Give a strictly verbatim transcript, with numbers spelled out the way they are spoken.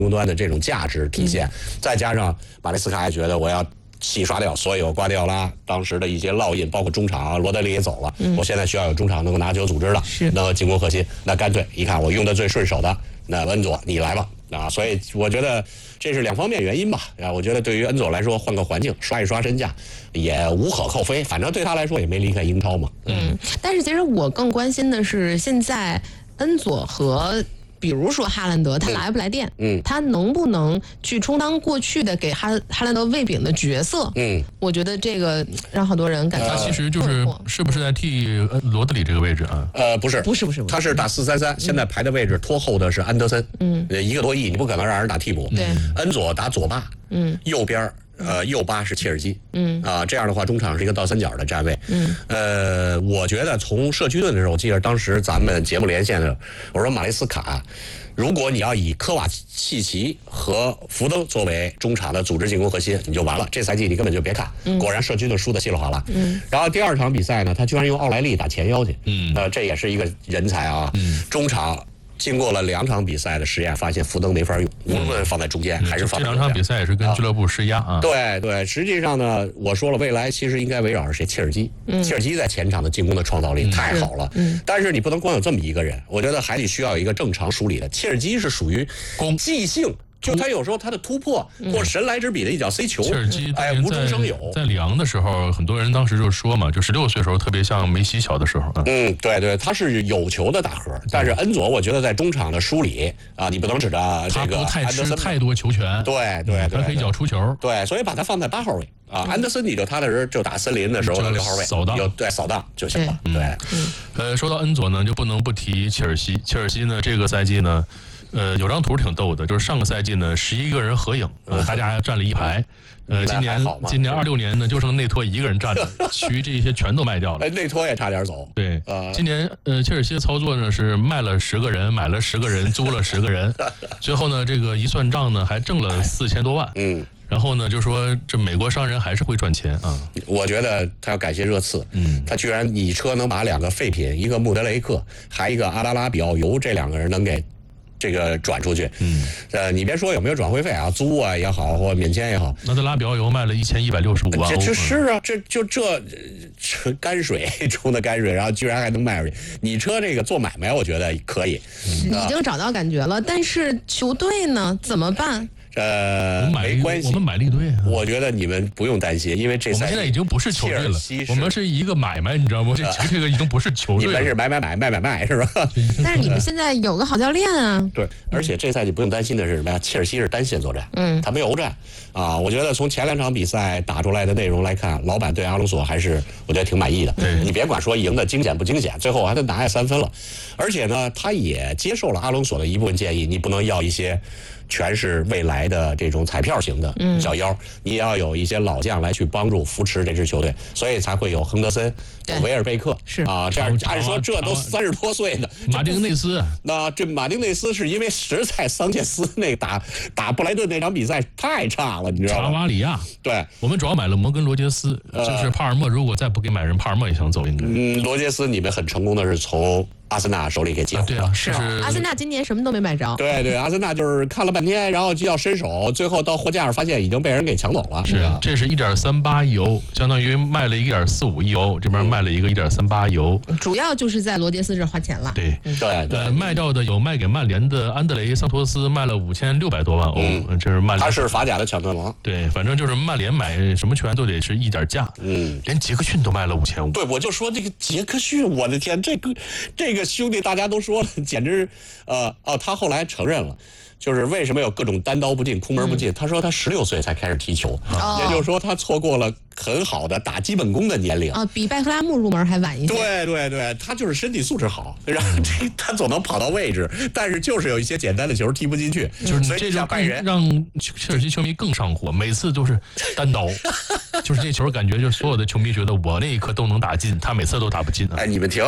攻端的这种价值体现，嗯、再加上马雷斯卡也觉得我要洗刷掉所有瓜迪奥拉当时的一些烙印，包括中场罗德里也走了，嗯、我现在需要有中场能够拿球组织的，能够进攻核心，那干脆一看我用的最顺手的，那恩佐你来吧啊！所以我觉得这是两方面原因吧啊！我觉得对于恩佐来说，换个环境刷一刷身价也无可厚非，反正对他来说也没离开英超嘛。 嗯，但是其实我更关心的是现在恩佐和。比如说哈兰德，他来不来电？嗯，他能不能去充当过去的给哈哈兰德喂饼的角色？嗯，我觉得这个让很多人感觉他其实就是是不是在替罗德里这个位置啊？ 呃，不是， 不是，不是， 他是打四三三，现在排的位置拖后的是安德森，嗯，一个多亿，你不可能让人打替补。 对， 恩佐打左霸，嗯，右边。呃，右八是切尔西，嗯啊，这样的话，中场是一个倒三角的站位，嗯，呃，我觉得从社区盾的时候，我记得当时咱们节目连线的，我说马雷斯卡，如果你要以科瓦契奇和福登作为中场的组织进攻核心，你就完了，这赛季你根本就别看。嗯、果然社区盾输的稀里哗啦。嗯，然后第二场比赛呢，他居然用奥莱利打前腰去，嗯，呃，这也是一个人才啊，嗯、中场。经过了两场比赛的实验，发现福登没法用，无论放在中间、嗯、还是放在这两场比赛也是跟俱乐部施压啊。 对对，实际上呢，我说了，未来其实应该围绕着谁？切尔基，嗯、切尔基在前场的进攻的创造力、嗯、太好了。嗯，但是你不能光有这么一个人，我觉得还得需要一个正常梳理的。切尔基是属于即兴。就他有时候他的突破，或者神来之笔的一脚 C 球， 切尔基哎，无中生有。 在里昂的时候，很多人当时就说嘛，就十六岁的时候特别像梅西小的时候。 嗯，对对，他是有球的大核，但是恩佐我觉得在中场的梳理啊，你不能指着这个安德森太多球权， 对对对， 他可以脚出球， 对，所以把他放在八号位啊。安德森你就踏踏实实就打森林的时候的六号位， 扫荡， 有对扫荡就行了。对， 呃，说到恩佐呢，就不能不提切尔西。切尔西呢，这个赛季呢。呃，有张图挺逗的，就是上个赛季呢，十一个人合影，呃，大家站了一排。呃，今年今年二六年呢，就剩内托一个人站着，其余这些全都卖掉了。 哎，内托也差点走。 对，呃，今年呃，切尔西的操作呢是卖了十个人，买了十个人，租了十个人，最后呢，这个一算账呢，还挣了四千多万。嗯。然后呢，就说这美国商人还是会赚钱啊。 我觉得他要感谢热刺，嗯，他居然你车能把两个废品，一个穆德雷克，还一个阿拉拉比奥尤，这两个人能给。这个转出去，嗯，呃，你别说有没有转会费啊，租啊也好，或免签也好， 那德拉比奥尤卖了一千一百六十五万欧， 这这是啊，这就这这干水中的干水，然后居然还能卖出去。你车这个做买卖，我觉得可以， 嗯啊、已经找到感觉了，但是球队呢怎么办？ 呃，没关系， 我们买了一堆、啊。 我觉得你们不用担心，因为这我们现在已经不是球队了，我们是一个买卖，你知道吗？这这个已经不是球队了。 你们是买买买卖买卖是吧？ 但是你们现在有个好教练啊。 对，而且这赛季不用担心的是什么呀？切尔西是单线作战，嗯，他没有欧战啊。我觉得从前两场比赛打出来的内容来看，老板对阿隆索还是我觉得挺满意的。 对， 你别管说赢的惊险不惊险，最后还得拿下三分了。而且呢，他也接受了阿隆索的一部分建议，你不能要一些。全是未来的这种彩票型的小妖，嗯、你也要有一些老将来去帮助扶持这支球队，所以才会有亨德森、有维尔贝克是啊，这样按说这都三十多岁的马丁内斯， 那这马丁内斯是因为实在桑切斯那个打打布莱顿那场比赛太差了，你知道吗？ 查瓦里亚， 对， 我们主要买了摩根罗杰斯，呃、就是帕尔默如果再不给买人，帕尔默也想走应该。 嗯，罗杰斯你们很成功的是从。阿森纳手里给接回了， 是阿森纳今年什么都没买着。 对对，阿森纳就是看了半天，然后就要伸手，最后到货架上发现已经被人给抢走了。 是啊，这是一点三八亿欧，相当于卖了一点四五亿欧，这边卖了一个一点三八亿欧。 主要就是在罗杰斯这花钱了。 对对对， 卖掉的有卖给曼联的安德雷桑托斯，卖了五千六百多万欧，嗯，这是曼联。 他是法甲的抢断王。 对，反正就是曼联买什么球员都得是一点价，嗯，连杰克逊都卖了五千五。 对，我就说这个杰克逊，我的天，这个这个兄弟大家都。说了，简直，呃，哦，他后来承认了，就是为什么有各种单刀不进、空门不进。嗯、他说他十六岁才开始踢球，哦、也就是说他错过了很好的打基本功的年龄啊、哦，比拜克拉木入门还晚一些。 对对对，他就是身体素质好，然后这他总能跑到位置，但是就是有一些简单的球踢不进去， 就是所以这就拜仁让切尔西球迷更上火，每次都是单刀，就是这球感觉就是所有的球迷觉得我那一刻都能打进，他每次都打不进、啊。 哎，你们听。